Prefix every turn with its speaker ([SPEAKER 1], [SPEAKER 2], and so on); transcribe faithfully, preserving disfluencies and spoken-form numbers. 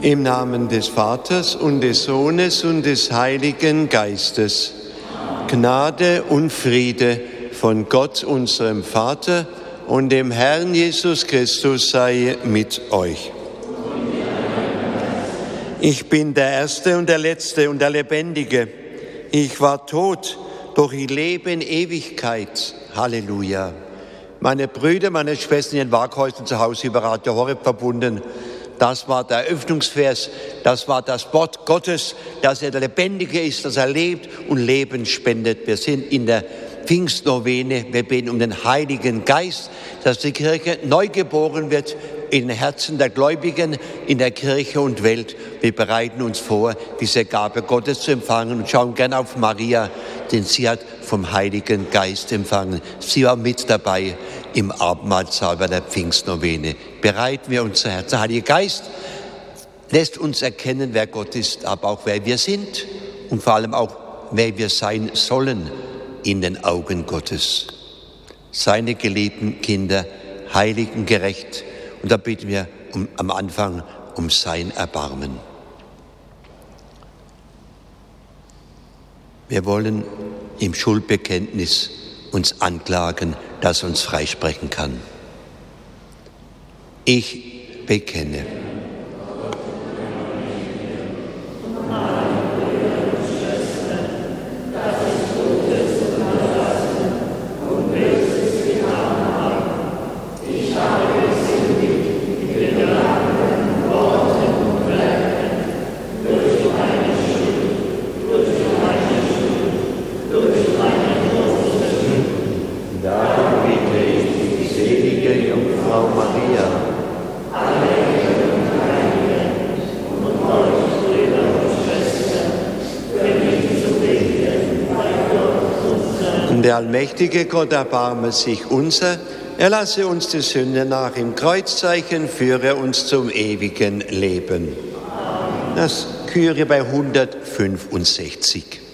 [SPEAKER 1] Im Namen des Vaters und des Sohnes und des Heiligen Geistes. Gnade und Friede von Gott, unserem Vater, und dem Herrn Jesus Christus sei mit euch. Ich bin der Erste und der Letzte und der Lebendige. Ich war tot, doch ich lebe in Ewigkeit. Halleluja. Meine Brüder, meine Schwestern in den Waghäusern zu Hause über Radio Horeb verbunden, das war der Eröffnungsvers, das war das Wort Gottes, dass er der Lebendige ist, dass er lebt und Leben spendet. Wir sind in der Pfingstnovene, wir beten um den Heiligen Geist, dass die Kirche neu geboren wird in den Herzen der Gläubigen, in der Kirche und Welt. Wir bereiten uns vor, diese Gabe Gottes zu empfangen und schauen gerne auf Maria, denn sie hat vom Heiligen Geist empfangen. Sie war mit dabei im Abendmahlsaal bei der Pfingstnovene. Bereiten wir unser Herz. Der Heilige Geist lässt uns erkennen, wer Gott ist, aber auch wer wir sind und vor allem auch, wer wir sein sollen in den Augen Gottes. Seine geliebten Kinder, heiligen gerecht. Und da bitten wir um, am Anfang um sein Erbarmen. Wir wollen im Schuldbekenntnis uns anklagen, das uns freisprechen kann. Ich bekenne. Der allmächtige Gott erbarme sich unser, er lasse uns die Sünde nach im Kreuzzeichen, führe uns zum ewigen Leben. Das Kyrie bei hundertfünfundsechzig.